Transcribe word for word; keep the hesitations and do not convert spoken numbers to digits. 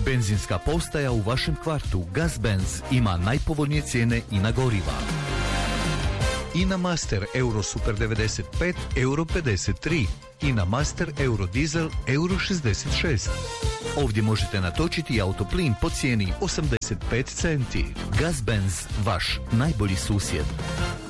Benzinska postaja u vašem kvartu Gazbenz ima najpovoljnije cijene i na goriva. Ina Master Euro Super devedeset pet euro pedeset tri, Ina Master Euro Diesel euro šezdeset šest. Ovdje možete natočiti autoplin po cijeni osamdeset pet centi. Gazbenz, vaš najbolji susjed.